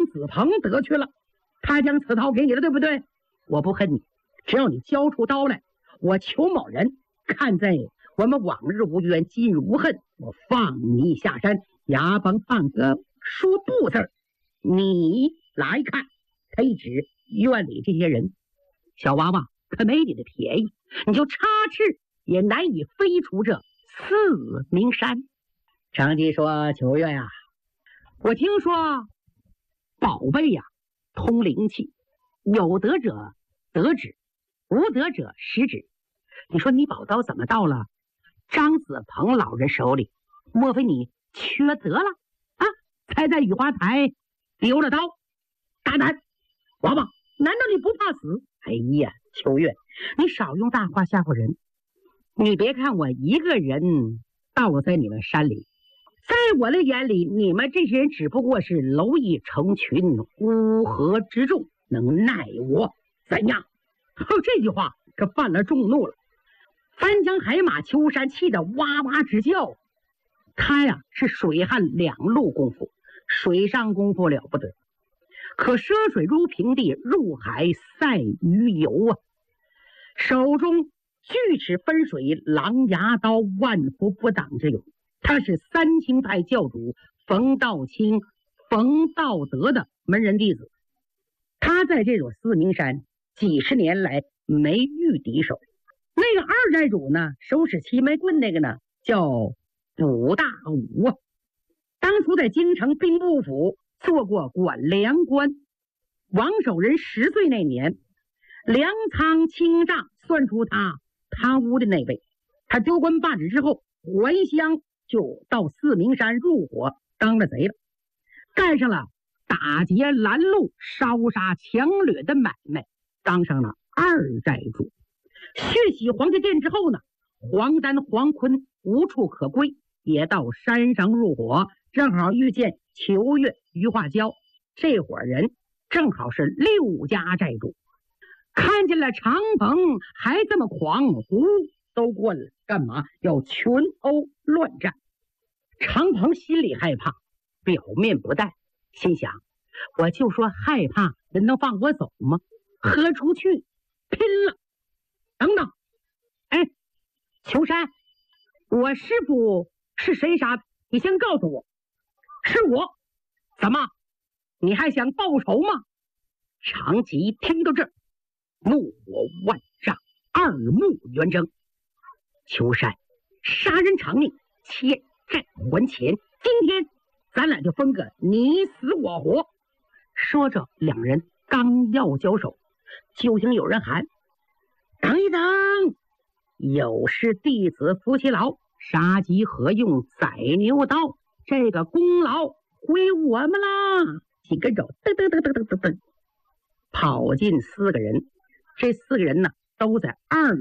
子鹏得去了，他将此刀给你了，对不对？我不恨你，只要你交出刀来，我裘某人看在我们往日无冤，今日无恨，我放你下山。牙帮胖哥说不字，你来看，他一指院里这些人，小娃娃可没你的便宜，你就插翅也难以飞出这四明山。长吉说：裘月呀，我听说宝贝呀通灵气，有德者得之，无德者失之。你说你宝刀怎么到了张子鹏老人手里？莫非你缺德了啊？才在雨花台丢了刀？大胆娃娃，难道你不怕死？哎呀，秋月，你少用大话吓唬人。你别看我一个人倒在你们山里，在我的眼里，你们这些人只不过是蝼蚁成群，乌合之众，能奈我怎样？这句话可犯了众怒了。翻江海马秋山气得哇哇直叫。他呀是水旱两路功夫，水上功夫了不得，可涉水如平地，入海赛鱼游啊！手中锯齿分水，狼牙刀，万夫不挡之勇。他是三清派教主冯道清、冯道德的门人弟子。他在这座四明山几十年来没遇敌手。那个二寨主呢，手使齐眉棍，那个呢叫卜大武啊。当初在京城兵部府做过管粮官。王守仁10岁那年，粮仓清账算出他贪污的那位，他丢官罢职之后还乡，就到四明山入伙当了贼了，干上了打劫拦路、烧杀抢掠的买卖，当上了二寨主。血洗黄家店之后呢，黄丹、黄坤无处可归，也到山上入伙，正好遇见裘月、于化娇这伙人，正好是6家寨主。看见了长鹏还这么狂，都过来干嘛？要群殴乱战。长鹏心里害怕，表面不带，心想：我就说害怕，人能放我走吗？喝出去拼了！等等，哎，裘山，我师傅是谁杀的？你先告诉我。是我。怎么？你还想报仇吗？长吉听到这儿，怒火万丈，二目圆睁。裘山，杀人偿命，欠债还钱，今天咱俩就分个你死我活。说着，两人刚要交手，就听有人喊：等一等，有事弟子夫妻劳，杀鸡何用宰牛刀？这个功劳归我们啦！几根手噔噔噔噔噔噔噔，跑进4个人。这4个人呢，都在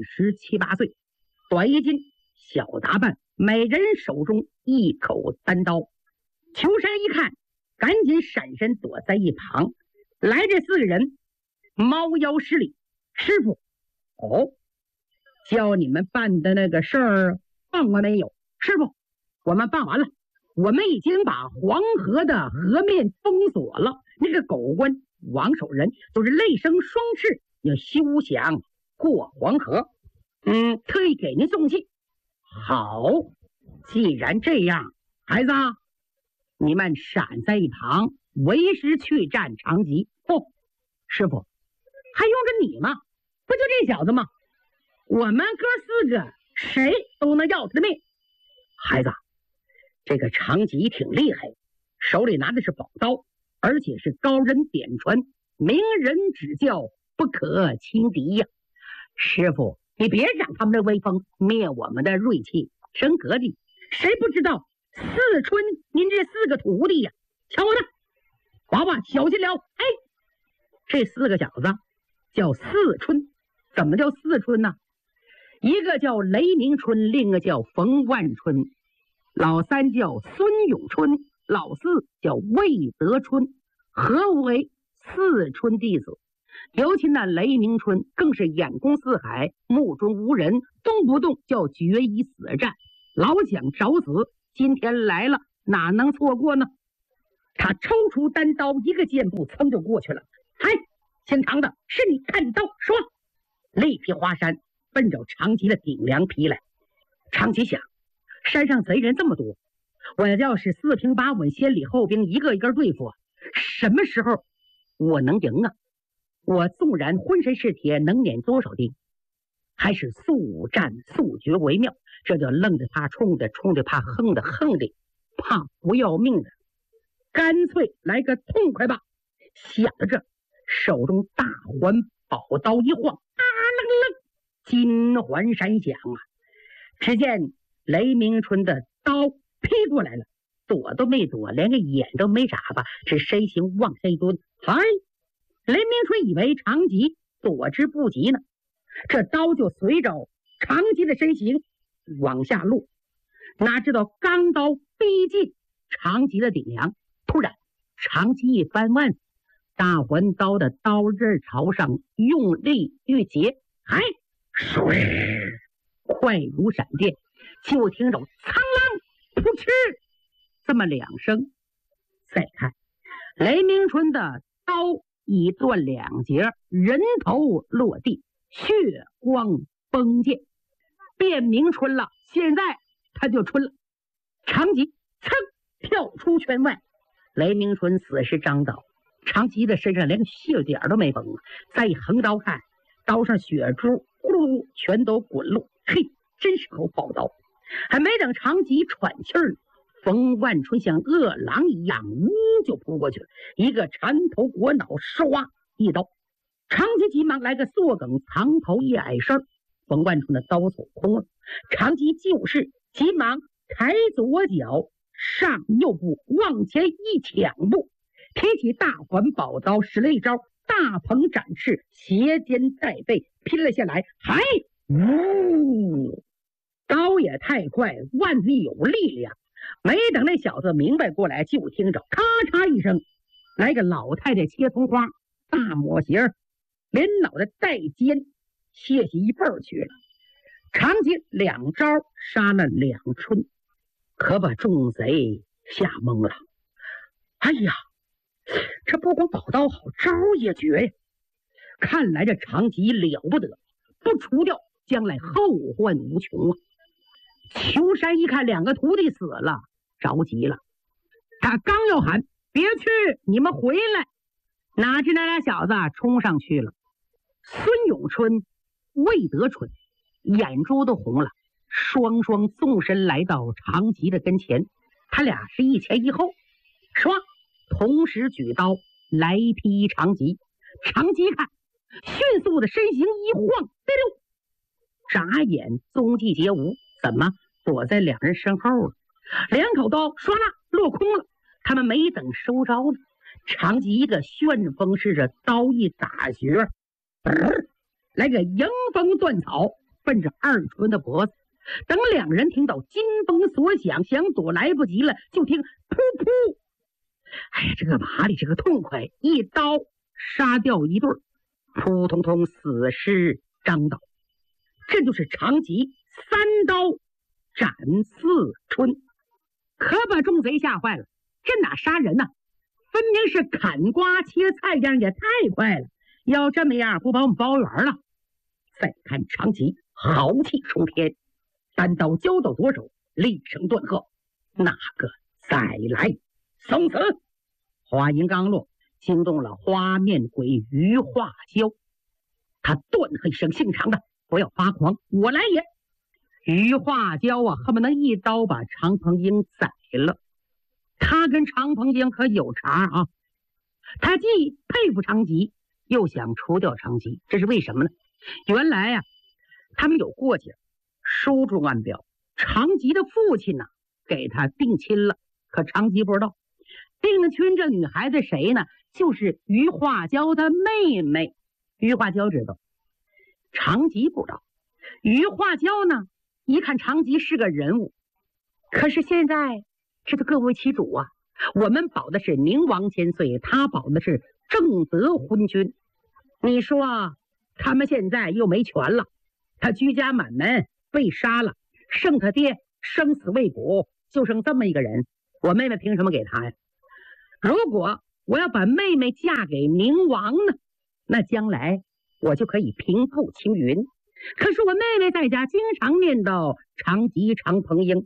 27、8岁，短衣襟，小打扮，每人手中一口单刀。裘山一看，赶紧闪身躲在一旁。来这4个人猫腰施礼：师傅，叫你们办的那个事儿办完没有？师傅，我们办完了，我们已经把黄河的河面封锁了。那个狗官王守仁都是泪生双翅，也休想过黄河。特意给您送信。好，既然这样，孩子，你们闪在一旁，为师去战长吉。师傅，还用着你吗？不就这小子吗？我们哥4个谁都能要他的命。孩子，这个长吉挺厉害，手里拿的是宝刀，而且是高人点传，名人指教，不可轻敌呀。师傅，你别让他们的威风灭我们的锐气。升格的，谁不知道四春您这4个徒弟呀？瞧我的，娃娃小心了。哎，这4个小子叫四春。怎么叫四春呢？一个叫雷明春，另一个叫冯万春，老3叫孙永春，老4叫魏德春，合为四春弟子。尤其那雷明春更是眼公四海，目中无人，动不动叫决一死战，老想找死。今天来了，哪能错过呢？ 他抽出单刀，一个箭步噌就过去了。嗨，姓常的，是你看刀说。力劈华山，奔着长吉的顶梁劈来。长吉想，山上贼人这么多，我要是四平八稳，先礼后兵，一个一个对付，什么时候我能赢啊？我纵然浑身是铁，能撵多少钉？还是速战速决为妙。这叫愣着怕冲的，冲着怕横的，横的怕不要命的。干脆来个痛快吧！想着这，手中大环宝刀一晃，金环闪响啊！只见雷鸣春的刀劈过来了，躲都没躲，连个眼都没眨巴，这身形往下一蹲。嗨，雷鸣春以为长吉躲之不及呢，这刀就随着长吉的身形往下落，哪知道钢刀逼近长吉的顶梁，突然长吉一翻腕，大环刀的刀刃朝上用力一截，嗨，快如闪电，就听着苍啷噗嗤这么两声。再看雷鸣春的刀已断两截，人头落地，血光崩溅，变鸣春了。现在他就春了。长吉噌跳出圈外，雷鸣春死尸张倒，长吉的身上连个血点都没缝。再一横刀看，刀上血珠呼噜全都滚落。嘿，真是口宝刀！还没等长吉喘气儿，冯万春像饿狼一样呜就扑过去了，一个缠头裹脑，唰一刀。长吉急忙来个缩梗藏头一矮身，冯万春的刀手空了。长吉就是急忙抬左脚上右步，往前一抢步，提起大环宝刀，使了一招大鹏展翅，斜肩带背拼了下来。嗨，呜！刀也太快，腕力有力量。没等那小子明白过来，就听着咔嚓一声，来个老太太切葱花，大抹鞋，连脑袋带肩切下一半去了。长吉两招杀了两春，可把众贼吓懵了。哎呀，这不光宝刀好，招也绝呀！看来这长吉了不得，不除掉将来后患无穷啊！裘山一看两个徒弟死了，着急了。他刚要喊别去，你们回来，哪知那俩小子冲上去了。孙永春、魏德春眼珠都红了，双双纵身来到长吉的跟前。他俩是一前一后，唰同时举刀来劈长吉。长吉看，迅速的身形一晃，眨眼踪迹皆无。怎么躲在两人身后了？两口刀唰啦落空了。他们没等收招呢，长吉一个旋风式的刀一打穴，来个迎风断草，奔着二春的脖子。等两人听到金风所响，想躲来不及了，就听噗噗，哎呀，这个麻利，这个痛快，一刀杀掉一对，扑通通死尸张倒。这就是长吉三刀斩四春，可把众贼吓坏了。这哪杀人呢？分明是砍瓜切菜，样也太快了。要这么样，不把我们包圆了？再看长吉豪气冲天，单刀交到左手，厉声断喝：“那个再来！”送死！话音刚落，惊动了花面鬼于化蛟。他断喝一声：“姓长的，不要发狂，我来也！”于化蛟啊，恨不能一刀把长鹏鹰宰了。他跟长鹏鹰可有茬啊！他既佩服长吉，又想除掉长吉，这是为什么呢？原来啊，他们有过节，书中暗表，长吉的父亲呢给他定亲了，可长吉不知道。定亲这女孩子谁呢？就是于化蛟的妹妹。于化蛟知道，长吉不知道。于化蛟呢，一看长吉是个人物，可是现在这个各为其主啊，我们保的是宁王千岁，他保的是正德昏君。你说他们现在又没权了，他居家满门被杀了，剩他爹生死未卜，就剩这么一个人，我妹妹凭什么给他呀？ 如果我要把妹妹嫁给宁王呢，那将来我就可以平步青云。可是我妹妹在家经常念叨长吉长彭英，